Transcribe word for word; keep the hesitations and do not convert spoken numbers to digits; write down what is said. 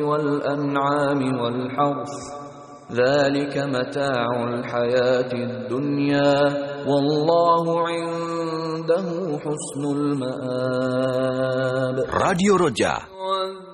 والأنعام والحرث ذلك متاع الحياة الدنيا والله عنده حسن المآب. Radio Roja